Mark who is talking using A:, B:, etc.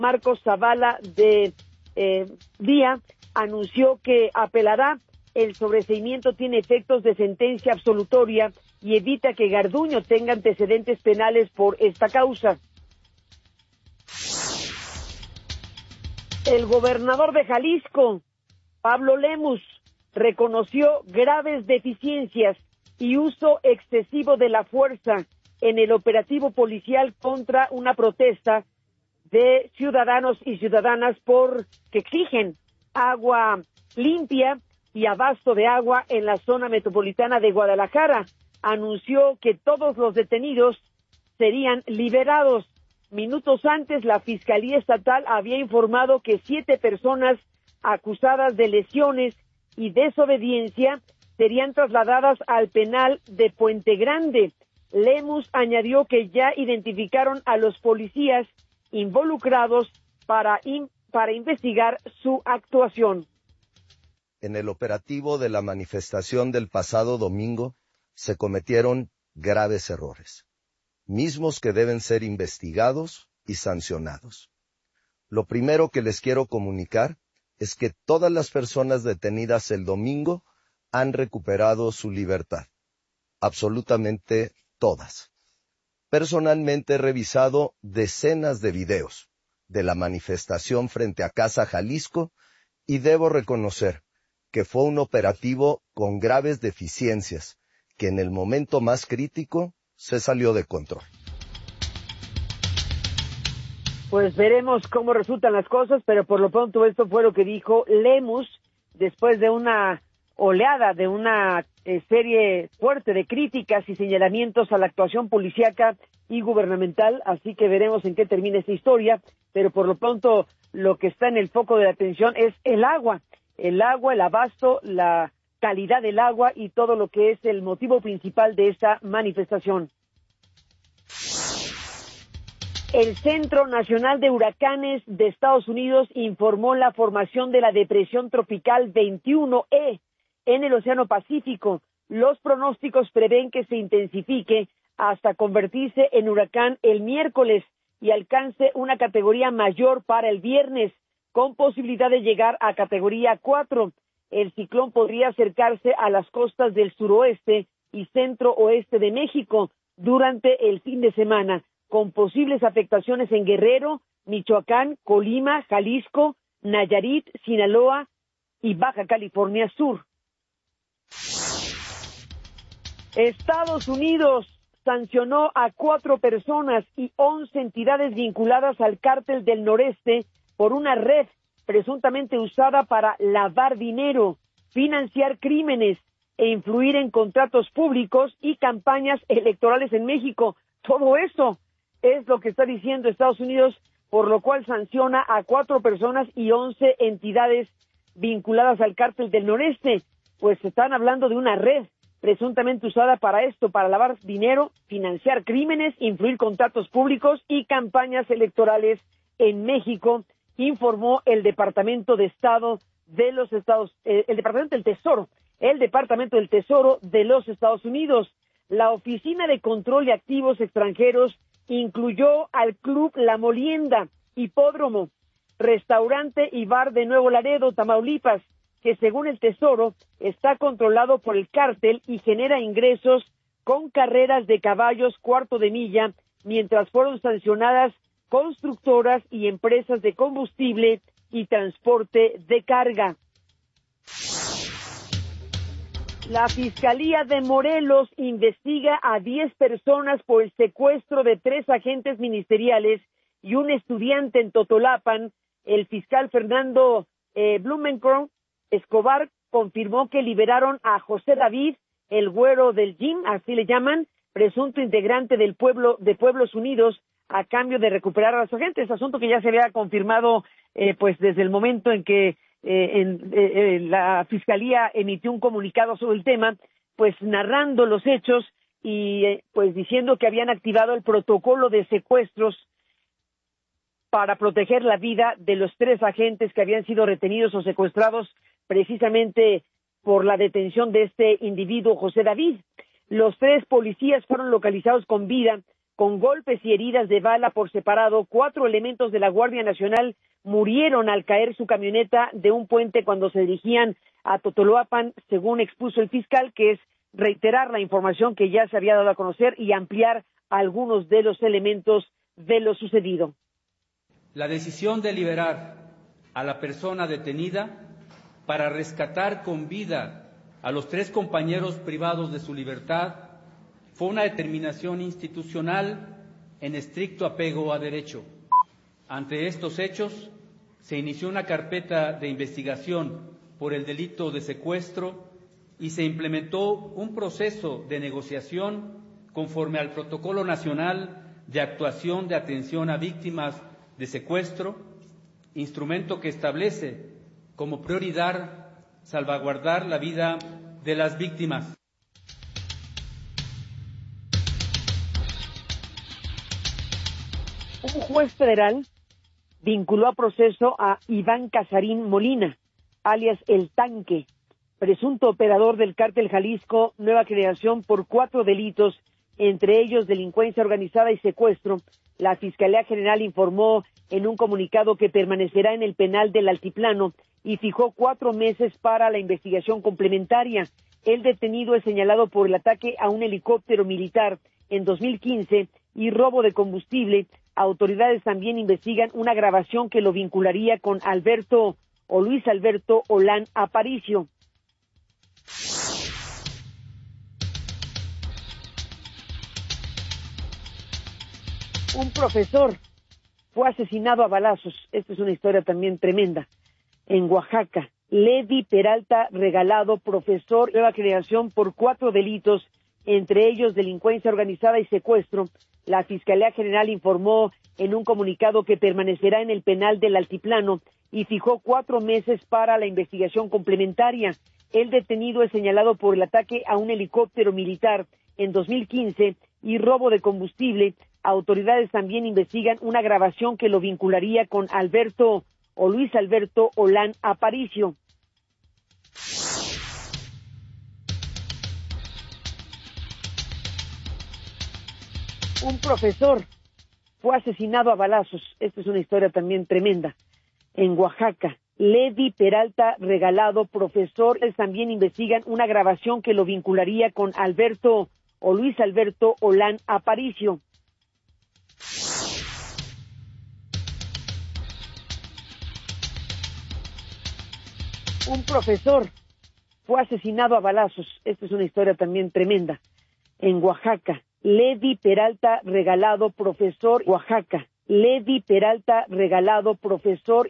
A: Marcos Zavala de Día anunció que apelará. El sobreseimiento tiene efectos de sentencia absolutoria y evita que Garduño tenga antecedentes penales por esta causa. El gobernador de Jalisco, Pablo Lemus, reconoció graves deficiencias y uso excesivo de la fuerza en el operativo policial contra una protesta de ciudadanos y ciudadanas que exigen agua limpia y abasto de agua en la zona metropolitana de Guadalajara. Anunció que todos los detenidos serían liberados. Minutos antes, la Fiscalía Estatal había informado que 7 personas acusadas de lesiones y desobediencia serían trasladadas al penal de Puente Grande. Lemus añadió que ya identificaron a los policías involucrados para investigar su actuación.
B: En el operativo de la manifestación del pasado domingo se cometieron graves errores, mismos que deben ser investigados y sancionados. Lo primero que les quiero comunicar es que todas las personas detenidas el domingo han recuperado su libertad. Absolutamente todas. Personalmente he revisado decenas de videos de la manifestación frente a Casa Jalisco y debo reconocer que fue un operativo con graves deficiencias, que en el momento más crítico se salió de control.
A: Pues veremos cómo resultan las cosas, pero por lo pronto esto fue lo que dijo Lemus después de una oleada, de una serie fuerte de críticas y señalamientos a la actuación policíaca y gubernamental, así que veremos en qué termina esta historia, pero por lo pronto lo que está en el foco de la atención es el agua, el abasto, la calidad del agua y todo lo que es el motivo principal de esta manifestación. El Centro Nacional de Huracanes de Estados Unidos informó la formación de la depresión tropical 21E en el Océano Pacífico. Los pronósticos prevén que se intensifique hasta convertirse en huracán el miércoles y alcance una categoría mayor para el viernes, con posibilidad de llegar a categoría 4. El ciclón podría acercarse a las costas del suroeste y centro-oeste de México durante el fin de semana, con posibles afectaciones en Guerrero, Michoacán, Colima, Jalisco, Nayarit, Sinaloa y Baja California Sur. Estados Unidos sancionó a 4 personas y 11 entidades vinculadas al cártel del noreste por una red presuntamente usada para lavar dinero, financiar crímenes e influir en contratos públicos y campañas electorales en México. Todo eso es lo que está diciendo Estados Unidos, por lo cual sanciona a 4 personas y 11 entidades vinculadas al cártel del noreste. Pues están hablando de una red presuntamente usada para esto, para lavar dinero, financiar crímenes, influir contratos públicos y campañas electorales en México, informó el Departamento de Estado de los el Departamento del Tesoro de los Estados Unidos. La Oficina de Control de Activos Extranjeros incluyó al Club La Molienda, hipódromo, restaurante y bar de Nuevo Laredo, Tamaulipas, que según el Tesoro está controlado por el cártel y genera ingresos con carreras de caballos cuarto de milla, mientras fueron sancionadas constructoras y empresas de combustible y transporte de carga. La Fiscalía de Morelos investiga a 10 personas por el secuestro de 3 agentes ministeriales y un estudiante en Totolapan. El fiscal Fernando Blumenkron Escobar confirmó que liberaron a José David, el güero del gym, así le llaman, presunto integrante de Pueblos Unidos, a cambio de recuperar a los agentes, asunto que ya se había confirmado pues desde el momento en que la Fiscalía emitió un comunicado sobre el tema, pues narrando los hechos y pues diciendo que habían activado el protocolo de secuestros para proteger la vida de los 3 agentes que habían sido retenidos o secuestrados precisamente por la detención de este individuo, José David. Los 3 policías fueron localizados con vida, con golpes y heridas de bala por separado. 4 elementos de la Guardia Nacional murieron al caer su camioneta de un puente cuando se dirigían a Totoloapan, según expuso el fiscal, que es reiterar la información que ya se había dado a conocer y ampliar algunos de los elementos de lo sucedido.
C: La decisión de liberar a la persona detenida para rescatar con vida a los 3 compañeros privados de su libertad fue una determinación institucional en estricto apego a derecho. Ante estos hechos, se inició una carpeta de investigación por el delito de secuestro y se implementó un proceso de negociación conforme al Protocolo Nacional de Actuación de Atención a Víctimas de Secuestro, instrumento que establece como prioridad salvaguardar la vida de las víctimas.
A: Un juez federal vinculó a proceso a Iván Casarín Molina, alias El Tanque, presunto operador del cártel Jalisco Nueva Generación, por 4 delitos, entre ellos delincuencia organizada y secuestro. La Fiscalía General informó en un comunicado que permanecerá en el penal del Altiplano y fijó 4 meses para la investigación complementaria. El detenido es señalado por el ataque a un helicóptero militar en 2015 y robo de combustible. Autoridades también investigan una grabación que lo vincularía con Alberto o Luis Alberto Olán Aparicio. Un profesor fue asesinado a balazos. Esta es una historia también tremenda. En Oaxaca, Levi Peralta Regalado, profesor Nueva Generación, por 4 delitos, entre ellos delincuencia organizada y secuestro. La Fiscalía General informó en un comunicado que permanecerá en el penal del Altiplano y fijó 4 meses para la investigación complementaria. El detenido es señalado por el ataque a un helicóptero militar en 2015 y robo de combustible. Autoridades también investigan una grabación que lo vincularía con Alberto o Luis Alberto Olán Aparicio. Un profesor fue asesinado a balazos. Esta es una historia también tremenda. En Oaxaca, Levi Peralta Regalado, profesor, también investigan una grabación que lo vincularía con Alberto o Luis Alberto Olán Aparicio. Un profesor fue asesinado a balazos. Esta es una historia también tremenda. En Oaxaca, Levi Peralta Regalado, profesor, Oaxaca, Levi Peralta Regalado, profesor